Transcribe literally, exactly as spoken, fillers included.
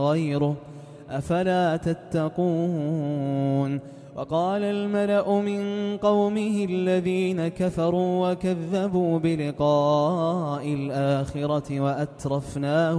غيره أفلا تتقون. وقال الملأ من قومه الذين كفروا وكذبوا بلقاء الآخرة وأترفناهم